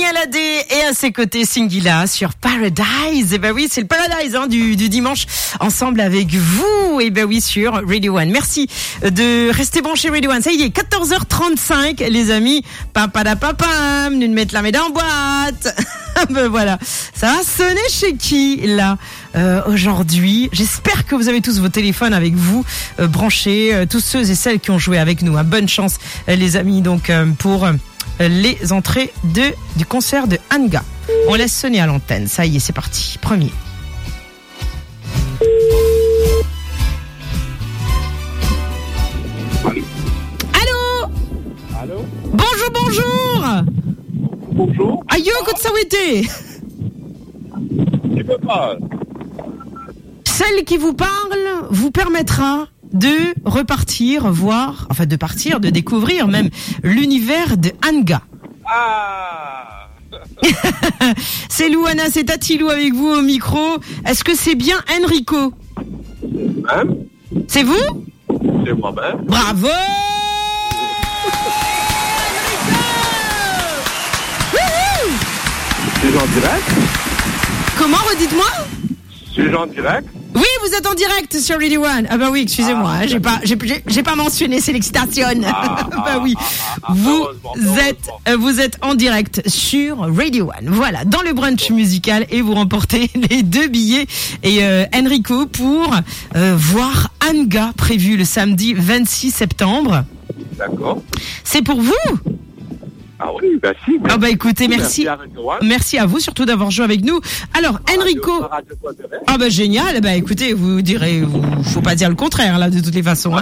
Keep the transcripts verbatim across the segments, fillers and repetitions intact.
Alade et à ses côtés Singila sur Paradise. Et ben oui, c'est le Paradise hein, du, du dimanche ensemble avec vous. Et ben oui, sur Radio One. Merci de rester branché Radio One. Ça y est, quatorze heures trente-cinq, les amis. Papadapapam, nous mettre la médaille en boîte. Ben voilà, ça va sonner chez qui là euh, aujourd'hui? J'espère que vous avez tous vos téléphones avec vous euh, branchés, euh, tous ceux et celles qui ont joué avec nous. Hein. Bonne chance euh, les amis donc euh, pour euh, les entrées de du concert de Anga. On laisse sonner à l'antenne. Ça y est, c'est parti. Premier. Allô? Allô? Bonjour, bonjour. Bonjour. Aïe, quand ça été? Tu peux pas. Celle qui vous parle vous permettra de repartir, voir, enfin de partir, de découvrir même l'univers de Anga. Ah. C'est Louana, c'est Tatilou avec vous au micro. Est-ce que c'est bien Enrico? Hein? C'est vous? C'est moi-même. Bravo! C'est en direct? Comment, redites-moi? C'est en direct? Oui, vous êtes en direct sur Radio One. Ah bah oui, excusez-moi, Ah, hein, j'ai pas, j'ai, j'ai, j'ai pas mentionné, c'est l'excitation. Ah, bah oui, ah, ah, ah, vous heureusement, êtes, euh, vous êtes en direct sur Radio One. Voilà, dans le brunch musical et vous remportez les deux billets et euh, Enrico pour euh, voir Anga prévu le samedi vingt-six septembre. D'accord. C'est pour vous? Ah oui, bah si. Ah bah écoutez, merci. Merci à Radio One. Merci à vous surtout d'avoir joué avec nous. Alors Enrico. Radio- Radio One. Ah bah génial, bah écoutez, vous direz, vous, faut pas dire le contraire là de toutes les façons. Hein.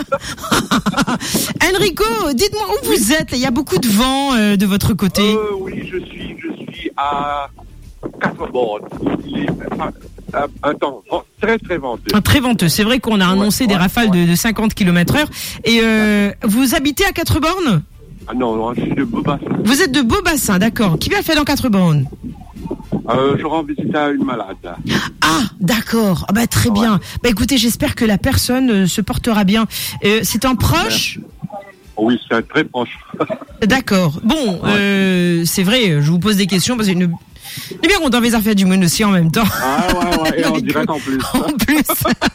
Enrico, dites-moi où vous êtes. Il y a beaucoup de vent euh, de votre côté. Euh, oui, je suis, je suis à quatre bornes. Il est enfin, un, un temps très très venteux. Un très venteux. C'est vrai qu'on a annoncé Ouais, des ouais, rafales ouais. de, de cinquante kilomètres heure. Et euh, vous habitez à Quatre-Bornes? Ah non, non, je suis de Beaubassin. Vous êtes de Beaubassin, d'accord. Qui vient faire dans Quatre-Bornes? Euh, je rends visite à une malade. Ah, d'accord. Ah bah très Ouais. bien. Bah écoutez, j'espère que la personne euh, se portera bien. Euh, c'est un proche? Oui, c'est un très proche. D'accord. Bon, euh, c'est vrai, je vous pose des questions parce que une... Eh bien, on doit les affaires du monde aussi en même temps. Ah ouais, ouais, et en direct en plus. En plus.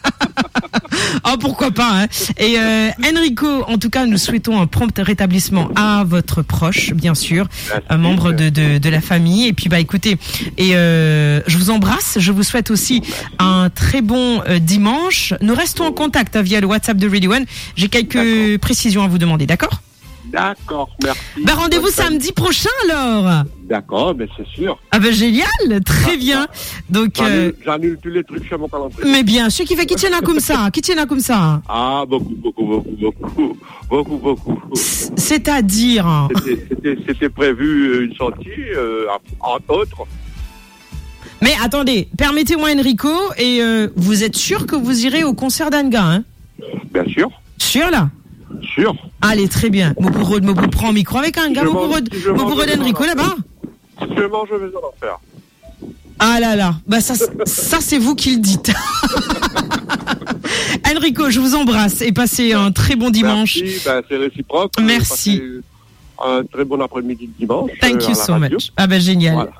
Oh, pourquoi pas, hein. Et euh, Enrico, en tout cas, nous souhaitons un prompt rétablissement à votre proche, bien sûr, Merci. un membre de, de, de la famille. Et puis, bah, écoutez, et euh, je vous embrasse. Je vous souhaite aussi un très bon euh, dimanche. Nous restons en contact hein, via le WhatsApp de Radio One. J'ai quelques D'accord. précisions à vous demander, d'accord? D'accord, merci. Bah, rendez-vous Bonne samedi prochain, alors. D'accord, mais c'est sûr. Ah ben génial, très bien. Donc, J'annule, euh, j'annule tous les trucs sur mon calendrier. mais bien sûr, qui fait qui tient là comme ça, qui tient là comme ça. Ah, beaucoup, beaucoup, beaucoup, beaucoup, beaucoup, beaucoup. C'est-à-dire, C'était, c'était, c'était prévu une sortie, euh, entre autres. mais attendez, permettez-moi Enrico, et euh, vous êtes sûr que vous irez au concert d'Anga, hein? Bien sûr, Sûr là? sûr. Allez, très bien. Mon bourreau, mon bourreau, prends un micro avec un gars, Je mon mange- bourreau, je mon mange bourreau des d'Enrico bananes. là-bas. Seulement, je vais en faire. Ah là là, bah ça, ça c'est vous qui le dites. Enrico, je vous embrasse et passez un très bon dimanche. Merci, ben, c'est réciproque. Merci. Passez un très bon après-midi de dimanche. Thank euh, you à la so radio. much. Ah ben génial. Voilà.